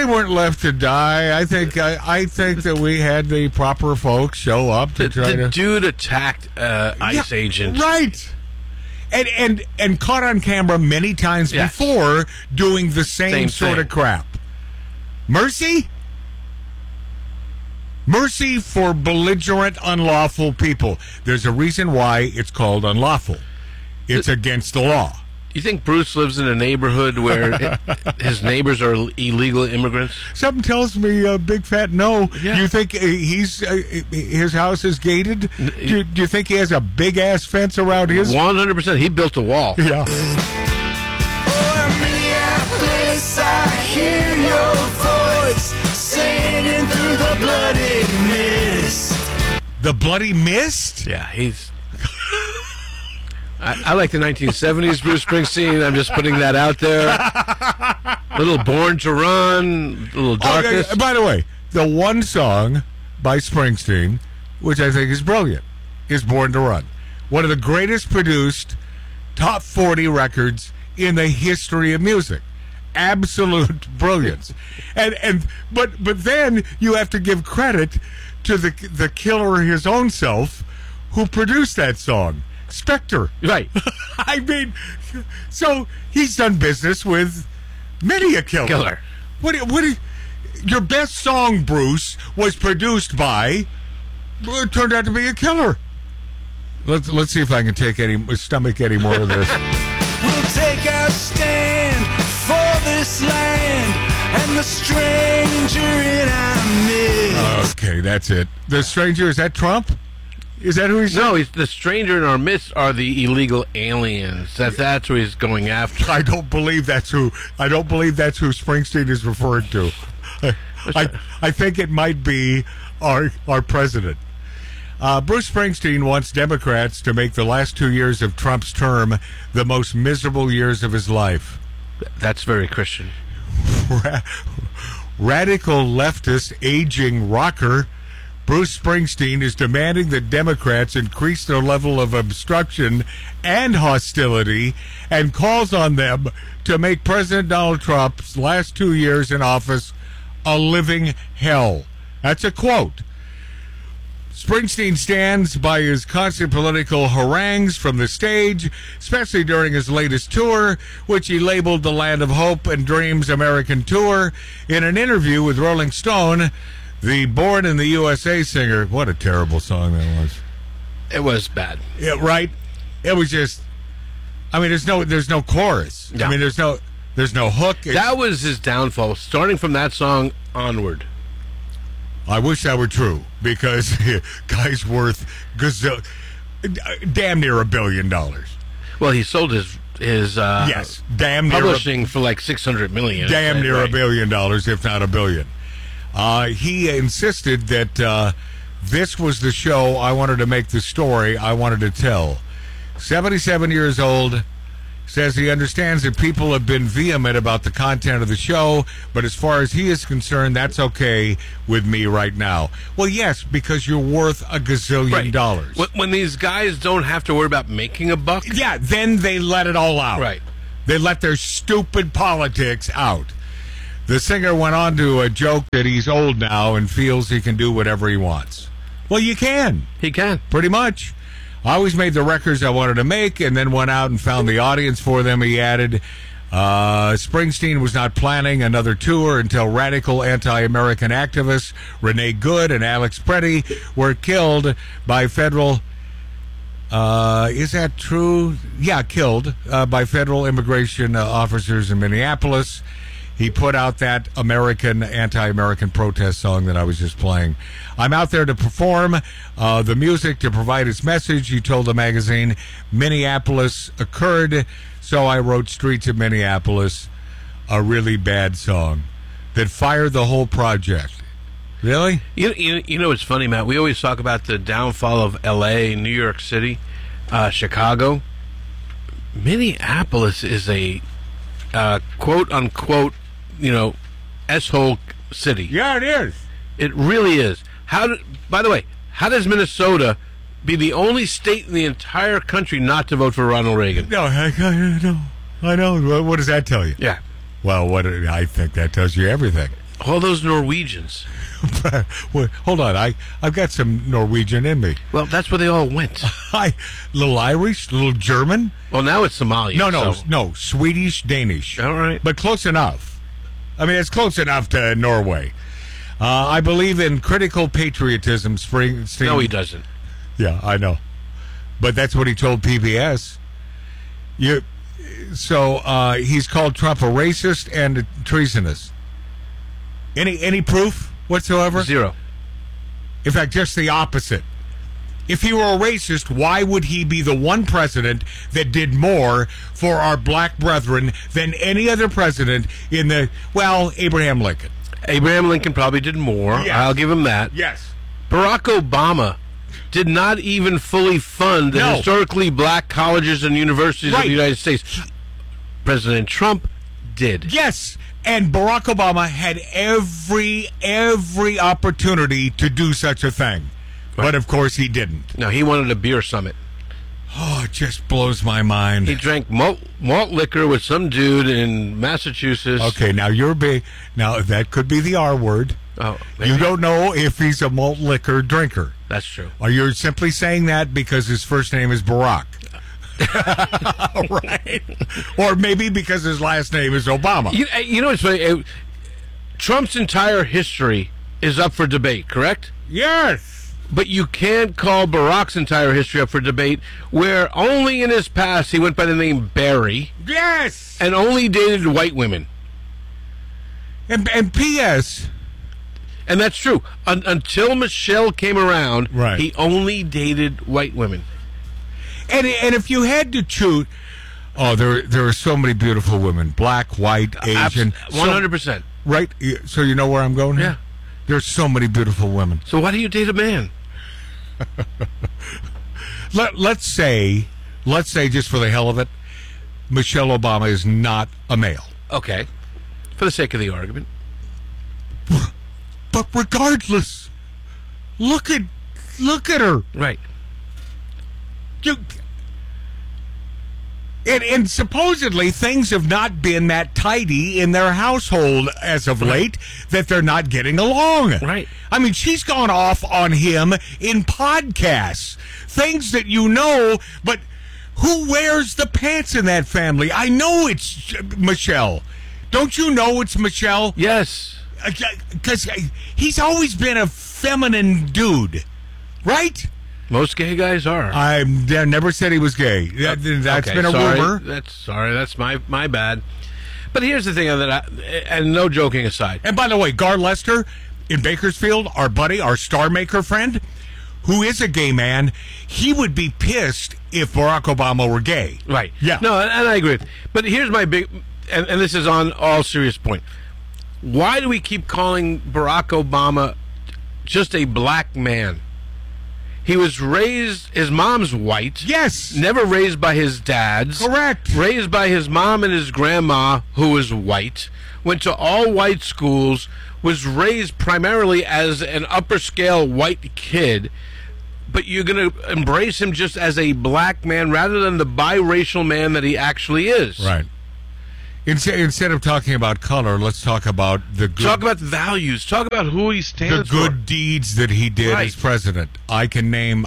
they weren't left to die. I think that we had the proper folks show up to try to. The dude attacked ICE agent, right? And caught on camera many times before doing the same sort of crap. Mercy for belligerent, unlawful people. There's a reason why it's called unlawful. It's against the law. You think Bruce lives in a neighborhood where his neighbors are illegal immigrants? Something tells me big fat no. Yeah. You think his house is gated? Do you think he has a big ass fence around his? 100%. He built a wall. Yeah. Oh, Minneapolis, I hear your voice singing through the bloody mist. The bloody mist? Yeah, he's. I like the 1970s Bruce Springsteen. I'm just putting that out there. Little Born to Run, little Darkness. Okay. By the way, the one song by Springsteen, which I think is brilliant, is Born to Run. One of the greatest produced top 40 records in the history of music. Absolute brilliance. But then you have to give credit to the killer his own self who produced that song. Spectre. Right. I mean, so he's done business with many a killer. Your best song, Bruce, was produced by, it turned out to be a killer. Let's see if I can stomach any more of this. We'll take our stand for this land and the stranger in our midst. Okay, that's it. The stranger, is that Trump? Is that who he's? No, the stranger in our midst are the illegal aliens. That's who he's going after. I don't believe that's who Springsteen is referring to. I think it might be our president. Bruce Springsteen wants Democrats to make the last 2 years of Trump's term the most miserable years of his life. That's very Christian. Radical leftist aging rocker Bruce Springsteen is demanding that Democrats increase their level of obstruction and hostility and calls on them to make President Donald Trump's last 2 years in office a living hell. That's a quote. Springsteen stands by his constant political harangues from the stage, especially during his latest tour, which he labeled the Land of Hope and Dreams American Tour. In an interview with Rolling Stone, the Born in the USA singer, what a terrible song that was. It was bad. Yeah, right? It was just, I mean, there's no chorus. Yeah. I mean, there's no hook. That was his downfall, starting from that song onward. I wish that were true, because guy's worth damn near $1 billion. Well, he sold his yes, damn near publishing for like $600 million. Damn near right. $1 billion, if not $1 billion. He insisted that this was the show I wanted to make, the story I wanted to tell. 77 years old, says he understands that people have been vehement about the content of the show, but as far as he is concerned, that's okay with me right now. Well, yes, because you're worth $1 gazillion dollars. When these guys don't have to worry about making a buck? Yeah, then they let it all out. Right. They let their stupid politics out. The singer went on to a joke that he's old now and feels he can do whatever he wants. Well, you can. He can. Pretty much. I always made the records I wanted to make and then went out and found the audience for them, he added. Springsteen was not planning another tour until radical anti-American activists Renee Good and Alex Pretty were killed by federal... is that true? Yeah, killed by federal immigration officers in Minneapolis. He put out that anti-American protest song that I was just playing. I'm out there to perform the music to provide its message, he told the magazine. Minneapolis occurred, so I wrote Streets of Minneapolis, a really bad song that fired the whole project. Really? You know what's funny, Matt? We always talk about the downfall of L.A., New York City, Chicago. Minneapolis is a quote-unquote, S-hole city. Yeah, it is. It really is. By the way, how does Minnesota be the only state in the entire country not to vote for Ronald Reagan? No, I know. What does that tell you? Yeah. Well, I think that tells you everything. All those Norwegians. Well, hold on, I've got some Norwegian in me. Well, that's where they all went. Little Irish, little German. Well, now it's Somalia. No, Swedish, Danish. All right. But close enough. I mean, it's close enough to Norway. I believe in critical patriotism, Springsteen. No, he doesn't. Yeah, I know. But that's what he told PBS. So he's called Trump a racist and a treasonous. Any proof whatsoever? Zero. In fact, just the opposite. If he were a racist, why would he be the one president that did more for our black brethren than any other president in Abraham Lincoln? Abraham Lincoln probably did more. Yes. I'll give him that. Yes. Barack Obama did not even fully fund the historically black colleges and universities of the United States. President Trump did. Yes. And Barack Obama had every opportunity to do such a thing. Right. But, of course, he didn't. No, he wanted a beer summit. Oh, it just blows my mind. He drank malt liquor with some dude in Massachusetts. Okay, now now that could be the R word. Oh, maybe. You don't know if he's a malt liquor drinker. That's true. Or you're simply saying that because his first name is Barack. Right. Or maybe because his last name is Obama. You know what's funny? Trump's entire history is up for debate, correct? Yes. But you can't call Barack's entire history up for debate, where only in his past he went by the name Barry. Yes. And only dated white women. And P.S. And that's true. Until Michelle came around, right, he only dated white women. And if you had to choose, there are so many beautiful women, black, white, Asian, 100%. Right. So you know where I'm going here? Yeah. There's so many beautiful women. So why do you date a man? Let's say, just for the hell of it, Michelle Obama is not a male. Okay. For the sake of the argument. But regardless, look at her. Right. And supposedly things have not been that tidy in their household as of late that they're not getting along. Right. I mean, she's gone off on him in podcasts. Things that you know, but who wears the pants in that family? I know it's Michelle. Don't you know it's Michelle? Yes. Because he's always been a feminine dude, right? Most gay guys are. I never said he was gay. That's okay, been a rumor. That's my bad. But here's the thing, and no joking aside. And by the way, Gar Lester in Bakersfield, our buddy, our Star Maker friend, who is a gay man, he would be pissed if Barack Obama were gay. Right. Yeah. No, and I agree. But here's my big, and this is on all serious point. Why do we keep calling Barack Obama just a black man? He was raised, his mom's white. Yes. Never raised by his dad's. Correct. Raised by his mom and his grandma, who was white. Went to all white schools. Was raised primarily as an upper scale white kid. But you're going to embrace him just as a black man rather than the biracial man that he actually is. Right. Instead of talking about color, let's talk about the good. Talk about values. Talk about who he stands for. The good deeds that he did as president. I can name.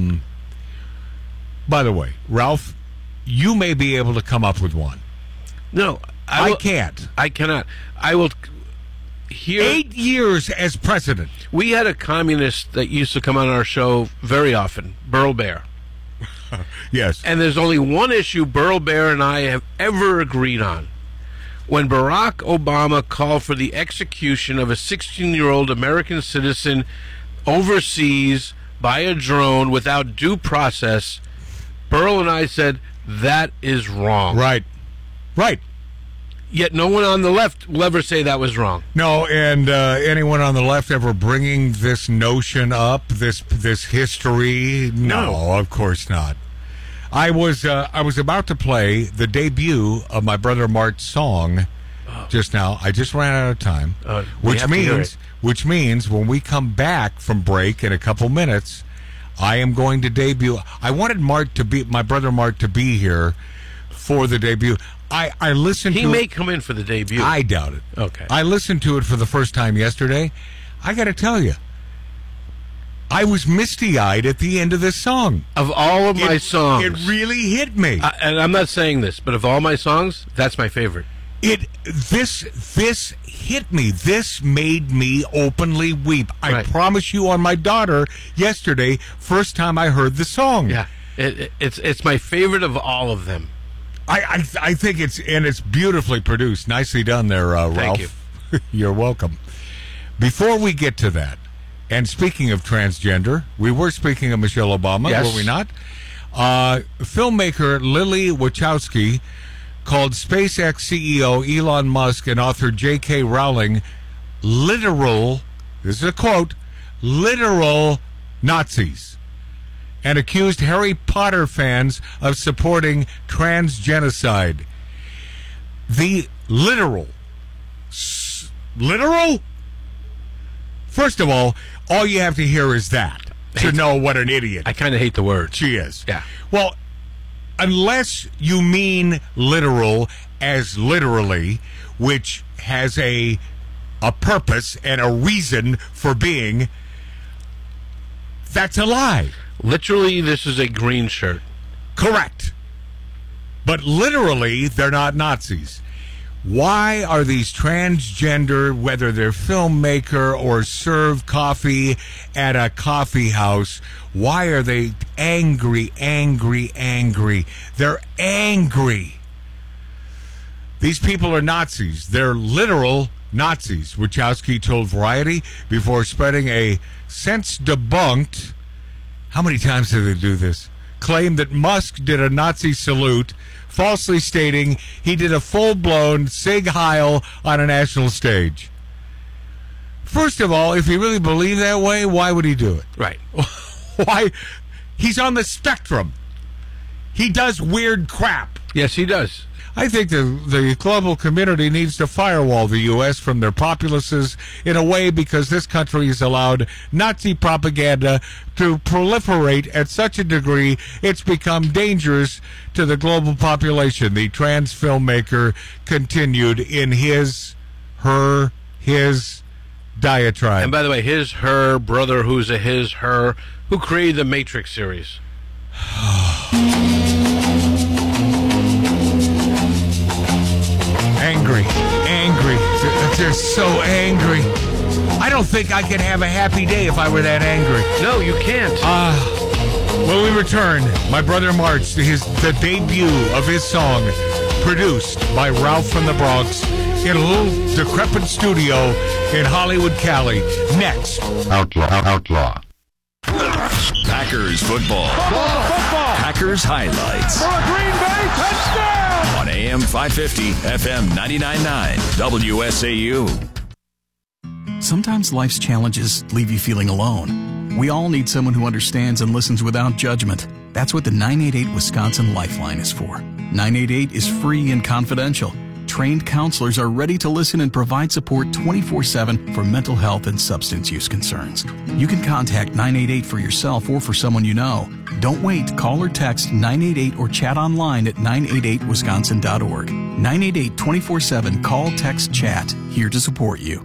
By the way, Ralph, you may be able to come up with one. No, I can't. I cannot. I will. 8 years as president. We had a communist that used to come on our show very often, Burl Bear. Yes. And there's only one issue Burl Bear and I have ever agreed on. When Barack Obama called for the execution of a 16-year-old American citizen overseas by a drone without due process, Burl and I said, that is wrong. Right. Right. Yet no one on the left will ever say that was wrong. No, and anyone on the left ever bringing this notion up, this history? No, of course not. I was about to play the debut of my brother Mart's song just now. I just ran out of time, which means when we come back from break in a couple minutes, I am going to debut. I wanted my brother Mart to be here for the debut. I listened He to may it. come in for the debut. I doubt it. Okay. I listened to it for the first time yesterday. I got to tell you, I was misty-eyed at the end of this song. Of all of my songs. It really hit me. And I'm not saying this, but of all my songs, that's my favorite. This hit me. This made me openly weep. I Right. promise you, on my daughter yesterday, first time I heard the song. Yeah. It's my favorite of all of them. I think it's beautifully produced. Nicely done there, Ralph. Thank you. You're welcome. Before we get to that, and speaking of transgender, we were speaking of Michelle Obama, Yes. were we not? Filmmaker Lily Wachowski called SpaceX CEO Elon Musk and author J.K. Rowling literal, this is a quote, literal Nazis, and accused Harry Potter fans of supporting transgenocide. The literal? First of all you have to hear is that to know what an idiot I kind of hate the word. she is. Yeah. Well, unless you mean literal as literally, which has a purpose and a reason for being, that's a lie. Literally, this is a green shirt. Correct. But literally, they're not Nazis. Why are these transgender, whether they're filmmaker or serve coffee at a coffee house, why are they angry? They're angry. These people are Nazis. They're literal Nazis, Wachowski told Variety before spreading a since debunked, how many times did they do this? Claim that Musk did a Nazi salute, falsely stating he did a full-blown Sieg Heil on a national stage. First of all, if he really believed that way, why would he do it? Right. Why? He's on the spectrum. He does weird crap. Yes, he does. I think the global community needs to firewall the U.S. from their populaces in a way because this country has allowed Nazi propaganda to proliferate at such a degree it's become dangerous to the global population. The trans filmmaker continued in his diatribe. And by the way, her brother, who's a her, who created the Matrix series. Angry. They're so angry. I don't think I could have a happy day if I were that angry. No, you can't. When we return, my brother March, the debut of his song, produced by Ralph from the Bronx, in a little decrepit studio in Hollywood, Cali. Next. Outlaw. Packers football. Packers highlights. For a Green Bay touchdown! On AM 550, FM 99.9, WSAU. Sometimes life's challenges leave you feeling alone. We all need someone who understands and listens without judgment. That's what the 988 Wisconsin Lifeline is for. 988 is free and confidential. Trained counselors are ready to listen and provide support 24/7 for mental health and substance use concerns. You can contact 988 for yourself or for someone you know. Don't wait. Call or text 988 or chat online at 988wisconsin.org. 988 24/7 call, text, chat. Here to support you.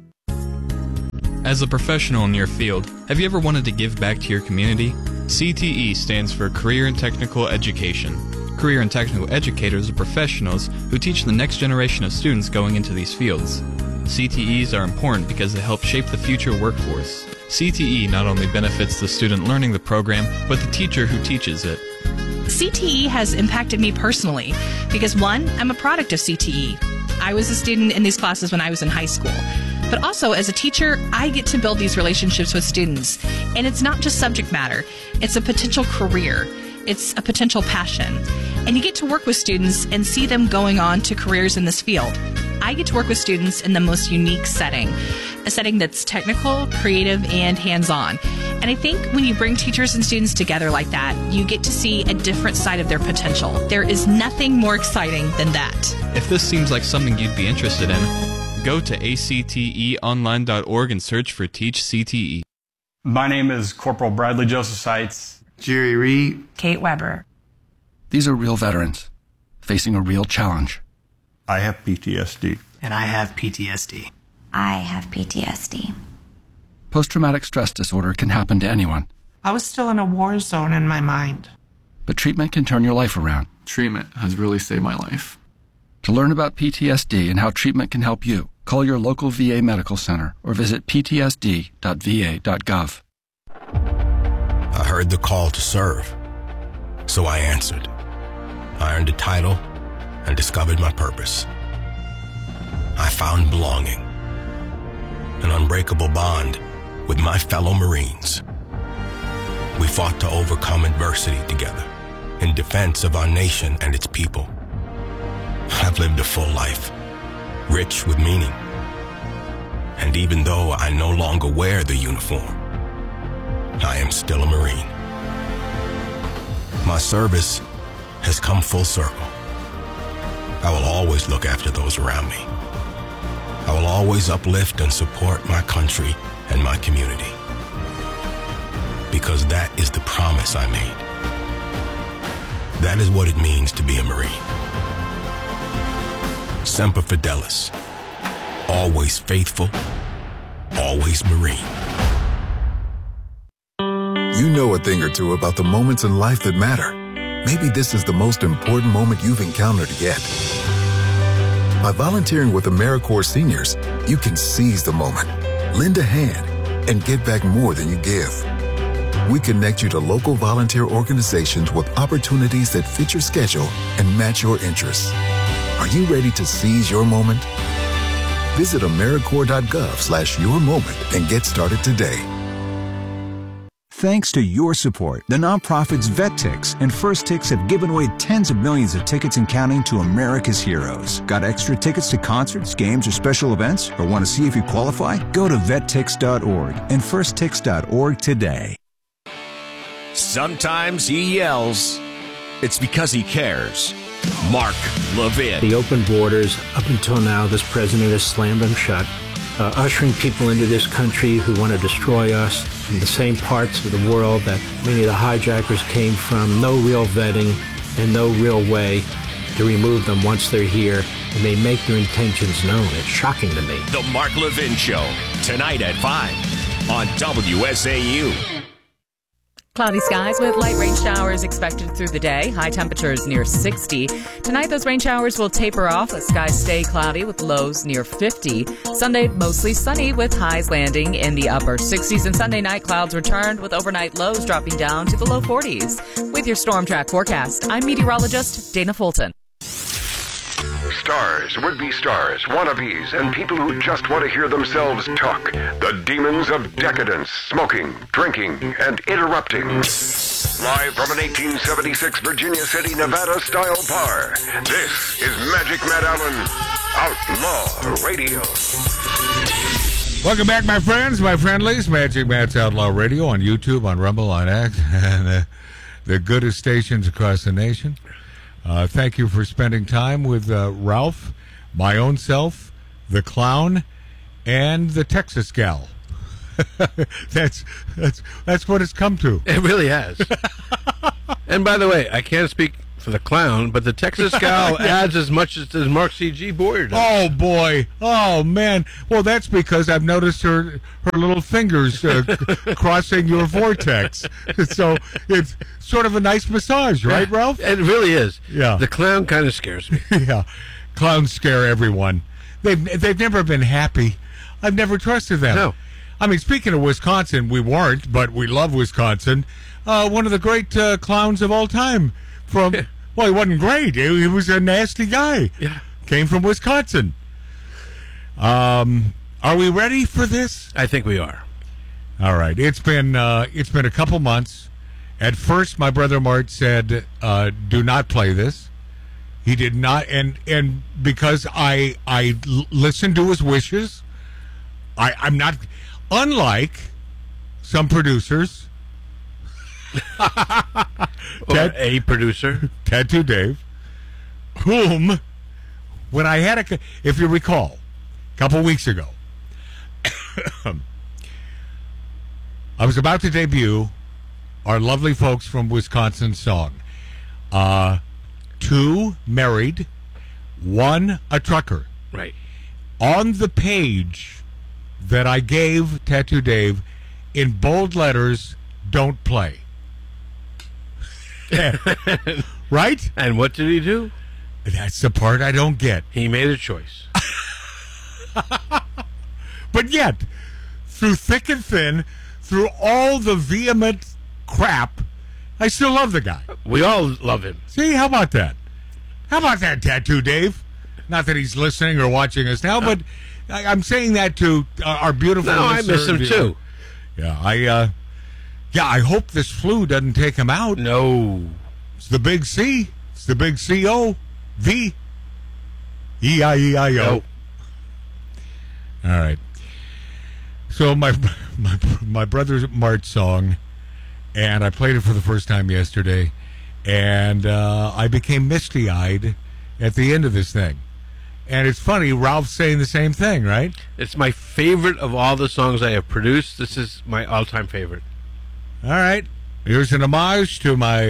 As a professional in your field, have you ever wanted to give back to your community? CTE stands for Career and Technical Education. Career and technical educators are professionals who teach the next generation of students going into these fields. CTEs are important because they help shape the future workforce. CTE not only benefits the student learning the program, but the teacher who teaches it. CTE has impacted me personally because, one, I'm a product of CTE. I was a student in these classes when I was in high school. But also, as a teacher, I get to build these relationships with students. And it's not just subject matter. It's a potential career. It's a potential passion. And you get to work with students and see them going on to careers in this field. I get to work with students in the most unique setting, a setting that's technical, creative, and hands-on. And I think when you bring teachers and students together like that, you get to see a different side of their potential. There is nothing more exciting than that. If this seems like something you'd be interested in, go to acteonline.org and search for Teach CTE. My name is Corporal Bradley Joseph Seitz. Jerry Reed. Kate Weber. These are real veterans. facing a real challenge. I have PTSD. And I have PTSD. I have PTSD. Post-traumatic stress disorder can happen to anyone. I was still in a war zone in my mind. But treatment can turn your life around. Treatment has really saved my life. To learn about PTSD and how treatment can help you, call your local VA medical center or visit ptsd.va.gov. I heard the call to serve, so I answered. I earned a title and discovered my purpose. I found belonging, an unbreakable bond with my fellow Marines. We fought to overcome adversity together in defense of our nation and its people. I've lived a full life, rich with meaning. And even though I no longer wear the uniform, I am still a Marine. My service has come full circle. I will always look after those around me. I will always uplift and support my country and my community. Because that is the promise I made. That is what it means to be a Marine. Semper Fidelis. Always faithful, always Marine. You know a thing or two about the moments in life that matter. Maybe this is the most important moment you've encountered yet. By volunteering with AmeriCorps Seniors, you can seize the moment, lend a hand, and get back more than you give. We connect you to local volunteer organizations with opportunities that fit your schedule and match your interests. Are you ready to seize your moment? Visit AmeriCorps.gov/your moment and get started today. Thanks to your support, the nonprofits VetTix and First Tix have given away tens of millions of tickets and counting to America's heroes. Got extra tickets to concerts, games, or special events? Or want to see if you qualify? Go to vettix.org and firsttix.org today. Sometimes he yells. It's because he cares. Mark Levin. The open borders, up until now, this president has slammed them shut, ushering people into this country who want to destroy us from the same parts of the world that many of the hijackers came from. No real vetting and no real way to remove them once they're here, and they make their intentions known. It's shocking to me. The Mark Levin Show, tonight at 5 on WSAU. Cloudy skies with light rain showers expected through the day. High temperatures near 60. Tonight, those rain showers will taper off as skies stay cloudy with lows near 50. Sunday, mostly sunny with highs landing in the upper 60s. And Sunday night, clouds returned with overnight lows dropping down to the low 40s. With your Storm Track forecast, I'm meteorologist Dana Fulton. Stars, would-be stars, wannabes, and people who just want to hear themselves talk. The demons of decadence, smoking, drinking, and interrupting. Live from an 1876 Virginia City, Nevada-style bar, this is Magic Matt Allen, Outlaw Radio. Welcome back, my friends, my friendlies. Magic Matt's Outlaw Radio on YouTube, on Rumble, on X, and the goodest stations across the nation. Thank you for spending time with Ralph, my own self, the clown, and the Texas gal. That's what it's come to. It really has. And by the way, I can't speak for the clown, but the Texas gal adds as much as Mark C.G. Boyer does. Oh, boy. Oh, man. Well, that's because I've noticed her little fingers crossing your vortex. So it's sort of a nice massage, right, Ralph? It really is. Yeah. The clown kind of scares me. Yeah. Clowns scare everyone. They've never been happy. I've never trusted them. No. I mean, speaking of Wisconsin, we weren't, but we love Wisconsin. One of the great clowns of all time from... Well, he wasn't great. He was a nasty guy. Yeah. Came from Wisconsin. Are we ready for this? I think we are. All right. It's been a couple months. At first, my brother Mart said, "Do not play this." He did not, and because I listened to his wishes. I'm not unlike some producers. Or a producer, Tattoo Dave, whom, when I had if you recall, a couple weeks ago, I was about to debut our lovely folks from Wisconsin song. 2 married, 1 a trucker. Right. On the page that I gave Tattoo Dave, in bold letters, don't play. Right? And what did he do? That's the part I don't get. He made a choice. But yet, through thick and thin, through all the vehement crap, I still love the guy. We all love him. See, how about that? How about that, Tattoo Dave? Not that he's listening or watching us now, but I'm saying that to our beautiful No, I miss him too. Yeah, I hope this flu doesn't take him out. No. It's the big C. It's the big C-O. V. E-I-E-I-O. No. All right. So my brother Mart song, and I played it for the first time yesterday, and I became misty-eyed at the end of this thing. And it's funny, Ralph's saying the same thing, right? It's my favorite of all the songs I have produced. This is my all-time favorite. All right. Here's an homage to my